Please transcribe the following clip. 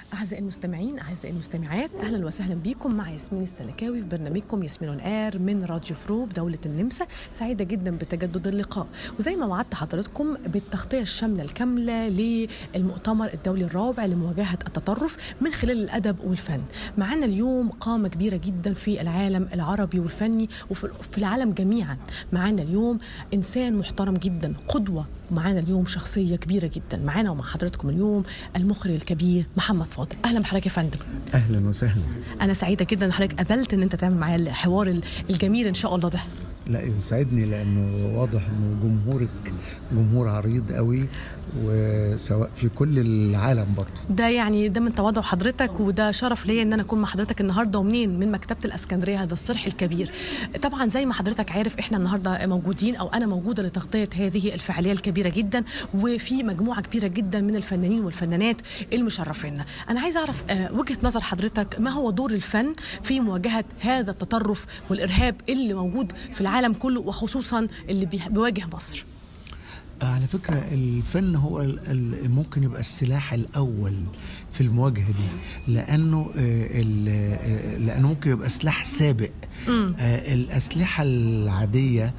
أعزائي المستمعين أعزائي المستمعات، أهلا وسهلا بكم مع ياسمين السلكاوي في برنامجكم ياسمين اون اير من راديو فروب دولة النمسا. سعيدة جدا بتجدد اللقاء، وزي ما وعدت حضراتكم بالتغطية الشاملة الكاملة للمؤتمر الدولي الرابع لمواجهة التطرف من خلال الأدب والفن. معنا اليوم قامة كبيرة جدا في العالم العربي والفني وفي العالم جميعا. معنا اليوم إنسان محترم جدا، قدوة. معنا اليوم شخصية كبيرة جدا. معنا ومع حضراتكم اليوم المخرج الكبير محمد فاضل. أهلا بحضرتك يا فندم. أهلا وسهلا. أنا سعيدة جدا إن حضرتك قبلت إن أنت تعمل معايا الحوار الجميل إن شاء الله ده. لا يسعدني، لأنه واضح إنه جمهورك جمهور عريض قوي، وسواء في كل العالم برضه. ده يعني ده من تواضع حضرتك، وده شرف ليا ان انا اكون مع حضرتك النهارده. ومنين؟ من مكتبه الاسكندريه، هذا الصرح الكبير. طبعا زي ما حضرتك عارف احنا النهارده موجودين، او انا موجوده لتغطيه هذه الفعاليه الكبيره جدا، وفي مجموعه كبيره جدا من الفنانين والفنانات المشرفين. انا عايز اعرف وجهه نظر حضرتك، ما هو دور الفن في مواجهه هذا التطرف والارهاب اللي موجود في العالم كله، وخصوصا اللي بيواجه مصر؟ على فكرة الفن هو ممكن يبقى السلاح الأول في المواجهة دي، لأنه ممكن يبقى سلاح سابق. الأسلحة العادية